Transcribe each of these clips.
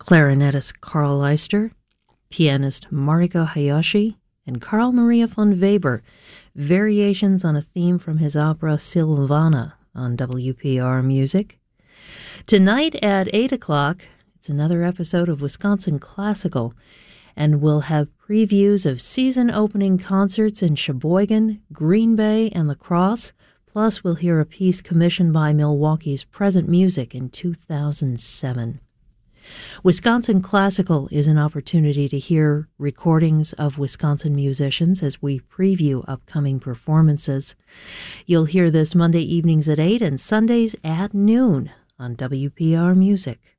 clarinetist Carl Leister, pianist Mariko Hayashi, and Carl Maria von Weber, variations on a theme from his opera Silvana on WPR Music. Tonight at 8 o'clock, it's another episode of Wisconsin Classical, and we'll have previews of season-opening concerts in Sheboygan, Green Bay, and La Crosse. Plus, we'll hear a piece commissioned by Milwaukee's Present Music in 2007. Wisconsin Classical is an opportunity to hear recordings of Wisconsin musicians as we preview upcoming performances. You'll hear this Monday evenings at 8 and Sundays at noon on WPR Music.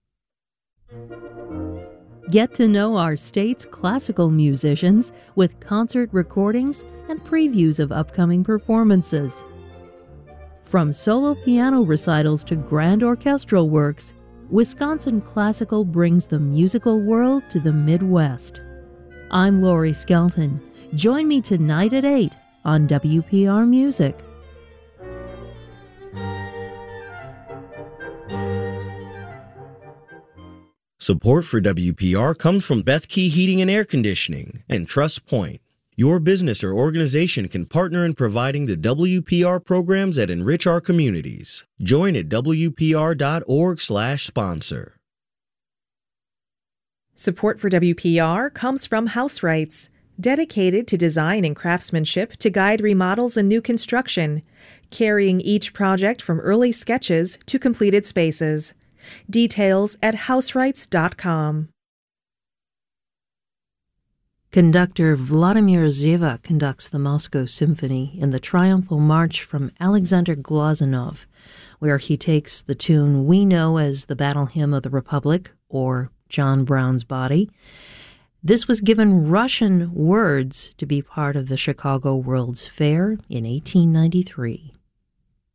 Get to know our state's classical musicians with concert recordings and previews of upcoming performances. From solo piano recitals to grand orchestral works, Wisconsin Classical brings the musical world to the Midwest. I'm Lori Skelton. Join me tonight at 8 on WPR Music. Support for WPR comes from Bethkey Heating and Air Conditioning and Trust Point. Your business or organization can partner in providing the WPR programs that enrich our communities. Join at WPR.org/sponsor. Support for WPR comes from House Rights, dedicated to design and craftsmanship to guide remodels and new construction, carrying each project from early sketches to completed spaces. Details at houserights.com. Conductor Vladimir Ziva conducts the Moscow Symphony in the Triumphal March from Alexander Glazunov, where he takes the tune we know as the Battle Hymn of the Republic, or John Brown's Body. This was given Russian words to be part of the Chicago World's Fair in 1893.